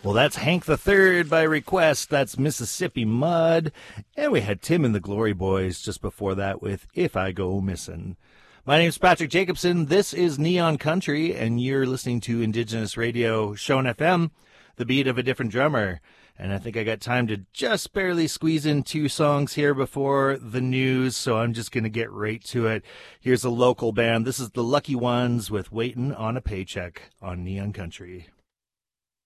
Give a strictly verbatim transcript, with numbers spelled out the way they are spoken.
Well, that's Hank the Third by request. That's Mississippi Mud. And we had Tim and the Glory Boys just before that with If I Go Missin'. My name's Patrick Jacobson. This is Neon Country, and you're listening to Indigenous Radio, Shone F M, the beat of a different drummer. And I think I got time to just barely squeeze in two songs here before the news, so I'm just going to get right to it. Here's a local band. This is the Lucky Ones with Waitin' on a Paycheck on Neon Country.